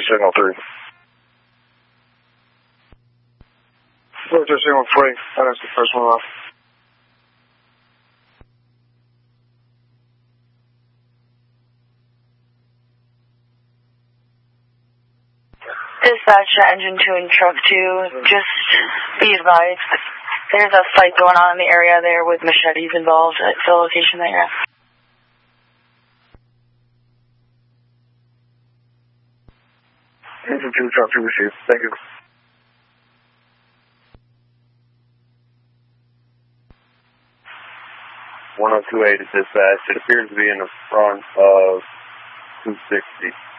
signal 3. Roger, signal 3. That is the first one off. Dispatch to engine 2 and truck 2, just be advised. There's a fight going on in the area there with machetes involved at the location that you're at. Engine 2, truck 2 received. Thank you. 1028 is dispatch. It appears to be in the front of 260.